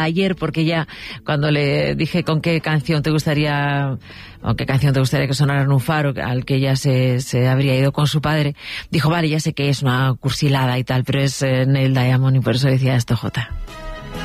ayer, porque ya cuando le dije con qué canción te gustaría que sonara en un faro, al que ella se habría ido con su padre, dijo, vale, ya sé que es una cursilada y tal, pero es Neil Diamond, y por eso decía esto, Jota.